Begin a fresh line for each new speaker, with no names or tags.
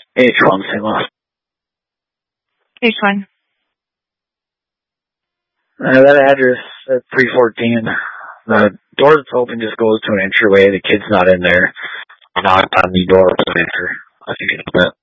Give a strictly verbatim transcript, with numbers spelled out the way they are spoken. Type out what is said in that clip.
H one, Saint Louis.
H one.
Uh, that address at three fourteen, the door that's open just goes to an entryway. The kid's not in there. I knocked on the door to enter. I think it's that.